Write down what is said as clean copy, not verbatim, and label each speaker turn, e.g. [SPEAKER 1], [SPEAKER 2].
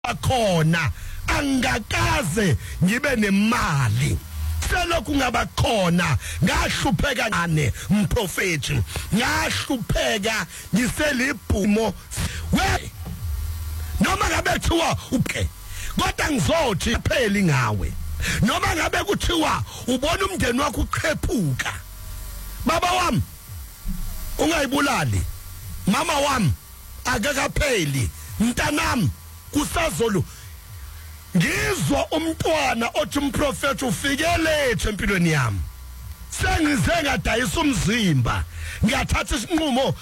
[SPEAKER 1] khona angakaze ngibe nemali selokhu ngaba khona ngahlupheka ngane umprofeti ngahlupheka ngiselibhumo we noma ngabe kuthiwa uphe kodwa ngizothi pheli ngawe noma ngabe kuthiwa ubona umndeni wakho uqhephuka baba wami ungayibulali mama wami akakapheli mntanami kusazolo ngizwa umntwana othi umprofeti ufikele empilweni yami sengize ngadayisa umzimba ngathatha isinqumo